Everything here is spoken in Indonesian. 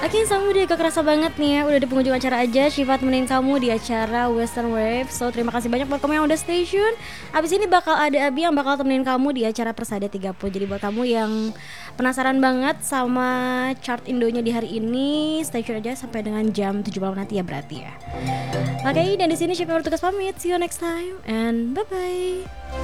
Oke, kamu udah gak kerasa banget nih ya. Udah di penghujung acara aja. Syifa temenin kamu di acara Western Wave. So terima kasih banyak buat kamu yang udah stay tune. Abis ini bakal ada Abi yang bakal temenin kamu di acara Persada 30. Jadi buat kamu yang penasaran banget sama chart Indonya di hari ini, stay tune aja sampai dengan jam 7 malam nanti ya berarti ya. Oke, dan di sini Syifa bertugas pamit. See you next time and bye bye.